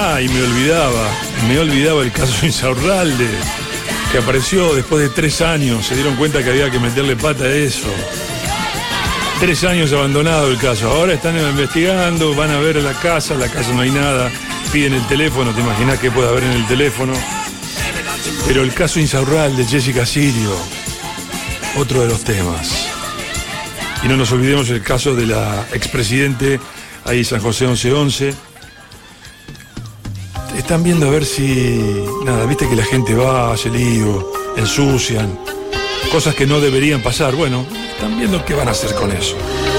Y me olvidaba el caso Insaurralde, que apareció después de 3 años. Se dieron cuenta que había que meterle pata a eso. 3 años abandonado el caso. Ahora están investigando, van a ver la casa no hay nada. Piden el teléfono, te imaginás qué puede haber en el teléfono. Pero el caso Insaurralde de Jessica Sirio, otro de los temas. Y no nos olvidemos el caso de la expresidente ahí San José 1111. Están viendo a ver si... Nada, viste que la gente va, hace lío, ensucian, cosas que no deberían pasar. Bueno, están viendo qué van a hacer con eso.